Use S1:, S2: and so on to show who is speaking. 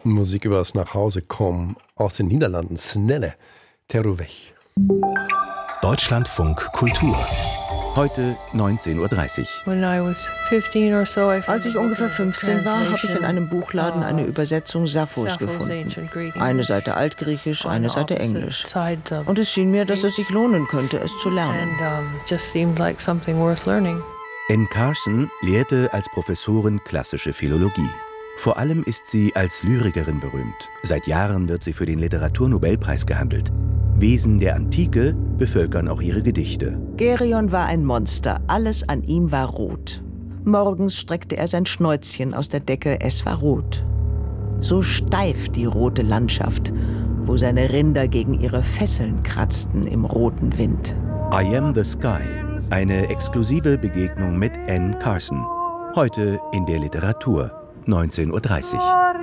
S1: Musik über das Nachhausekommen aus den Niederlanden. Snelle, Terrorweg.
S2: Deutschlandfunk Kultur. Heute 19:30 Uhr.
S3: Als ich ungefähr 15 war, habe ich in einem Buchladen eine Übersetzung Sapphos gefunden. Eine Seite Altgriechisch, eine Seite Englisch. Und es schien mir, dass es sich lohnen könnte, es zu lernen.
S2: Anne Carson lehrte als Professorin klassische Philologie. Vor allem ist sie als Lyrikerin berühmt. Seit Jahren wird sie für den Literaturnobelpreis gehandelt. Wesen der Antike bevölkern auch ihre Gedichte.
S3: Gerion war ein Monster, alles an ihm war rot. Morgens streckte er sein Schnäuzchen aus der Decke, es war rot. So steif die rote Landschaft, wo seine Rinder gegen ihre Fesseln kratzten im roten Wind.
S2: I Am the Sky, eine exklusive Begegnung mit Anne Carson. Heute in der Literatur, 19:30 Uhr.